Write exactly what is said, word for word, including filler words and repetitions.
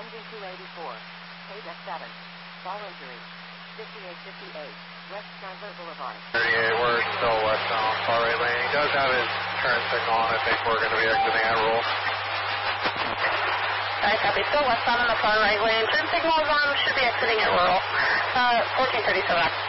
Engine two eighty-four. K seven. Fall injury. fifty-eight fifty-eight. West Chandler Boulevard. thirty-eight, we're still westbound, far right lane. He does have his turn signal on. I think we're going to be exiting at Rule. Alright, copy. Still westbound on the far right lane. Turn signal is on. Should be exiting at Rural. Uh, fourteen thirty-seven.